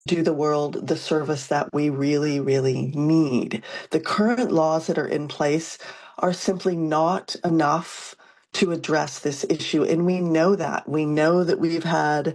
do the world the service that we really, really need. The current laws that are in place are simply not enough to address this issue. And we know that. We know that we've had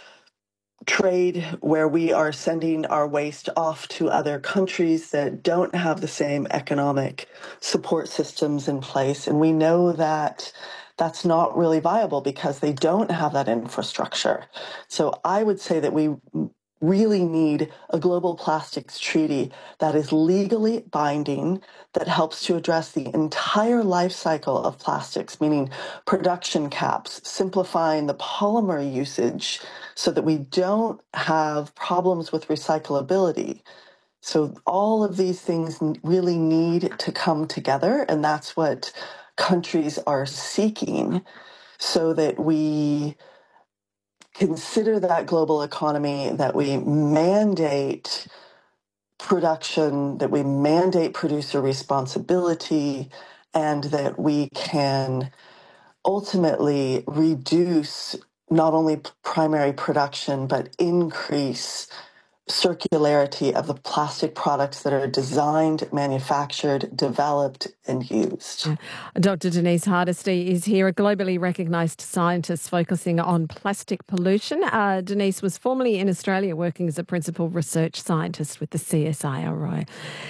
trade where we are sending our waste off to other countries that don't have the same economic support systems in place. And we know that that's not really viable because they don't have that infrastructure. So I would say that we really need a global plastics treaty that is legally binding, that helps to address the entire life cycle of plastics, meaning production caps, simplifying the polymer usage so that we don't have problems with recyclability. So all of these things really need to come together, and that's what countries are seeking so that we consider that global economy, that we mandate production, that we mandate producer responsibility, and that we can ultimately reduce not only primary production, but increase circularity of the plastic products that are designed, manufactured, developed, and used. Yeah. Dr. Denise Hardesty is here, a globally recognised scientist focusing on plastic pollution. Denise was formerly in Australia working as a principal research scientist with the CSIRO.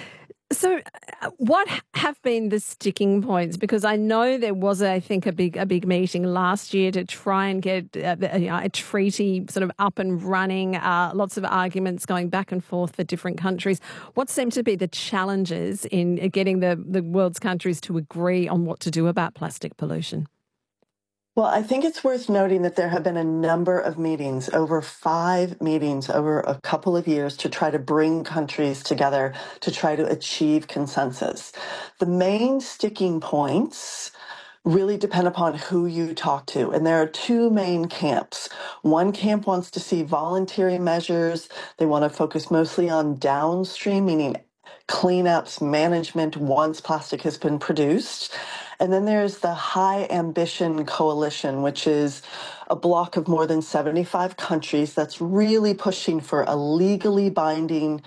So, what have been the sticking points? Because I know there was, I think, a big meeting last year to try and get a treaty sort of up and running. Lots of arguments going back and forth for different countries. What seem to be the challenges in getting the world's countries to agree on what to do about plastic pollution? Well, I think it's worth noting that there have been a number of meetings, over 5 meetings over a couple of years to try to bring countries together to try to achieve consensus. The main sticking points really depend upon who you talk to. And there are 2 main camps. One camp wants to see voluntary measures. They want to focus mostly on downstream, meaning cleanups, management once plastic has been produced. And then there's the High Ambition Coalition, which is a bloc of more than 75 countries that's really pushing for a legally binding,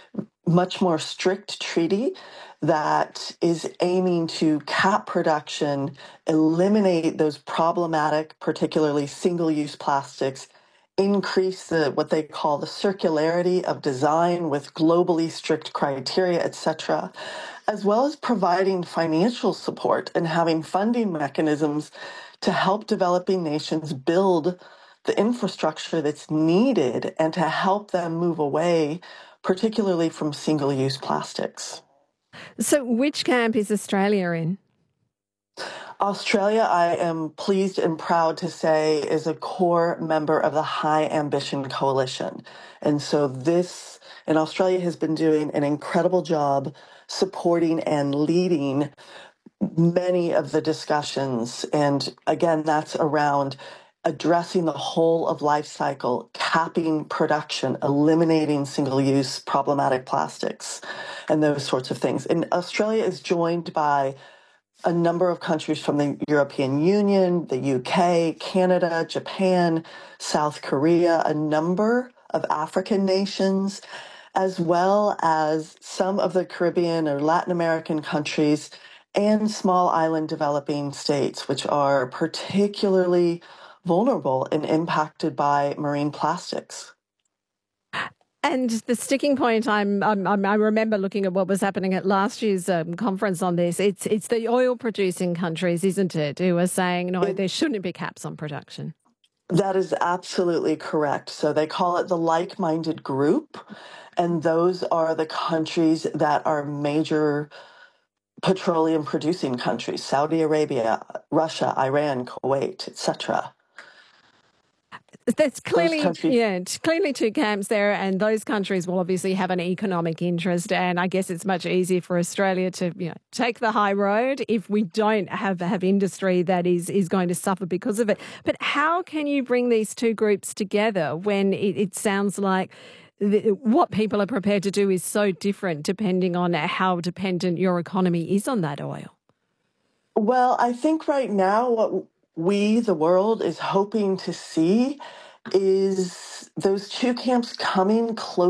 much more strict treaty that is aiming to cap production, eliminate those problematic, particularly single-use plastics, increase what they call the circularity of design with globally strict criteria, etc., as well as providing financial support and having funding mechanisms to help developing nations build the infrastructure that's needed and to help them move away, particularly from single-use plastics. So, which camp is Australia in? Australia, I am pleased and proud to say, is a core member of the High Ambition Coalition. And so and Australia has been doing an incredible job supporting and leading many of the discussions. And again, that's around addressing the whole of life cycle, capping production, eliminating single-use problematic plastics, and those sorts of things. And Australia is joined by a number of countries from the European Union, the UK, Canada, Japan, South Korea, a number of African nations, as well as some of the Caribbean or Latin American countries and small island developing states, which are particularly vulnerable and impacted by marine plastics. And the sticking point, I remember looking at what was happening at last year's conference on this. It's the oil-producing countries, isn't it, who are saying, no, there shouldn't be caps on production. That is absolutely correct. So they call it the like-minded group, and those are the countries that are major petroleum-producing countries: Saudi Arabia, Russia, Iran, Kuwait, etc. There's clearly, clearly 2 camps there, and those countries will obviously have an economic interest. And I guess it's much easier for Australia to take the high road if we don't have industry that is going to suffer because of it. But how can you bring these 2 groups together when it sounds like what people are prepared to do is so different depending on how dependent your economy is on that oil? Well, I think right now what we, the world, is hoping to see is those 2 camps coming close